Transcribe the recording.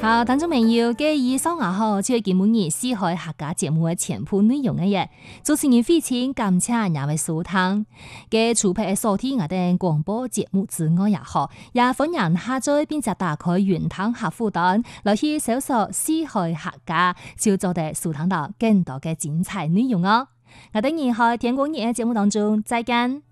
好，聽眾朋友，嘅以上啊好，就係今日四海客家節目嘅全部內容嘅嘢。主持人非常感謝兩位收聽嘅除咗收聽我哋廣播節目之外也好，也歡迎下載並且打開雲端客戶端來去搜索四海客家，就做得收聽到更多嘅精彩內容哦。我哋以後天光日嘅節目當中再見。